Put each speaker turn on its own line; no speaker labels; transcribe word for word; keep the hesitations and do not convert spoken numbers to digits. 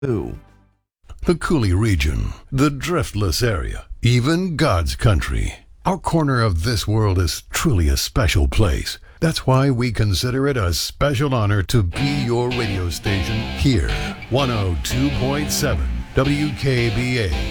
Ooh. The Cooley region, the driftless area, even God's country. Our corner of this world is truly a special place. That's why we consider it a special honor to be your radio station here. one oh two point seven W K B A.